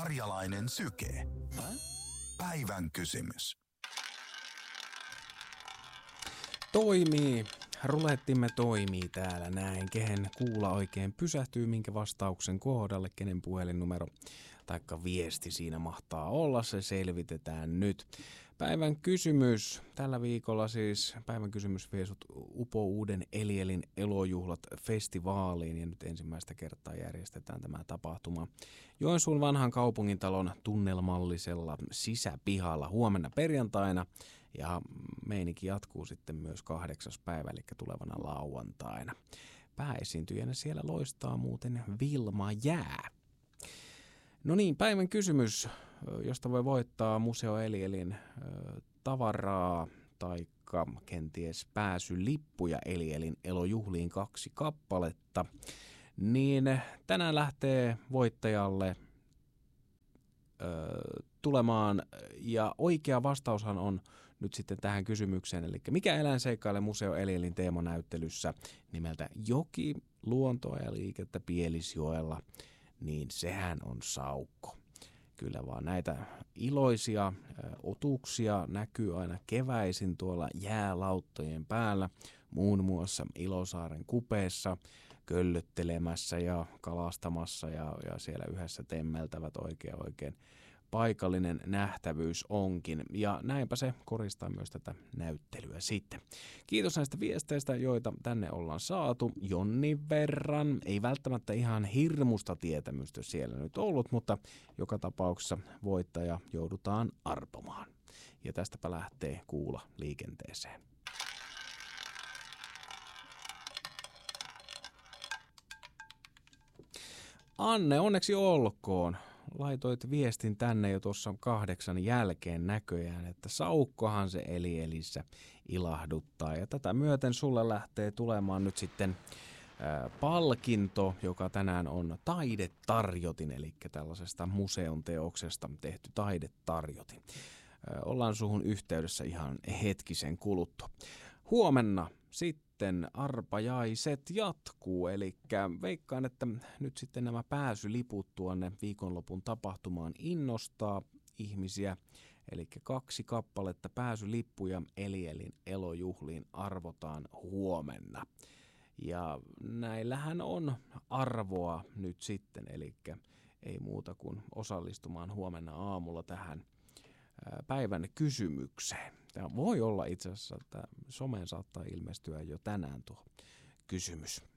Karjalainen syke. Päivän kysymys. Toimii. Rulettimme toimii täällä näin. Kehen kuulla oikein pysähtyy, minkä vastauksen kohdalle, kenen puhelinnumero taikka viesti siinä mahtaa olla, se selvitetään nyt. Päivän kysymys. Tällä viikolla siis päivän kysymys vie sut Upo Uuden Elielin elojuhlat festivaaliin ja nyt ensimmäistä kertaa järjestetään tämä tapahtuma Joensuun vanhan kaupungintalon tunnelmallisella sisäpihalla huomenna perjantaina ja meininki jatkuu sitten myös 8. päivä eli tulevana lauantaina. Pääesiintyjänä siellä loistaa muuten Vilma Jää. No niin, päivän kysymys, josta voi voittaa Museo Elielin tavaraa taikka kenties pääsylippuja Elielin elojuhliin 2 kappaletta, niin tänään lähtee voittajalle tulemaan, ja oikea vastaushan on nyt sitten tähän kysymykseen, eli mikä eläin seikkailee Museo Elielin teemanäyttelyssä nimeltä Joki, luontoa ja liikettä Pielisjoella, niin sehän on saukko. Kyllä vaan näitä iloisia otuksia näkyy aina keväisin tuolla jäälauttojen päällä, muun muassa Ilosaaren kupeessa, köllöttelemässä ja kalastamassa ja siellä yhdessä temmeltävät oikein paikallinen nähtävyys onkin. Ja näinpä se koristaa myös tätä näyttelyä sitten. Kiitos näistä viesteistä, joita tänne ollaan saatu. Jonnin verran, ei välttämättä ihan hirmusta tietämystä siellä nyt ollut, mutta joka tapauksessa voittaja joudutaan arpomaan. Ja tästäpä lähtee kuula liikenteeseen. Anne, onneksi olkoon. Laitoit viestin tänne jo tuossa 8 jälkeen näköjään, että saukkohan se Elielissä ilahduttaa. Ja tätä myöten sulle lähtee tulemaan nyt sitten palkinto, joka tänään on taidetarjotin, eli tällaisesta museon teoksesta tehty taidetarjotin. Ollaan suhun yhteydessä ihan hetkisen kuluttua. Huomenna sitten arpajaiset jatkuu, eli veikkaan, että nyt sitten nämä pääsyliput tuonne viikonlopun tapahtumaan innostaa ihmisiä, eli 2 kappaletta pääsylippuja Elielin elojuhliin arvotaan huomenna. Ja näillähän on arvoa nyt sitten, eli ei muuta kuin osallistumaan huomenna aamulla tähän päivän kysymykseen. Tämä voi olla itse asiassa, että someen saattaa ilmestyä jo tänään tuo kysymys.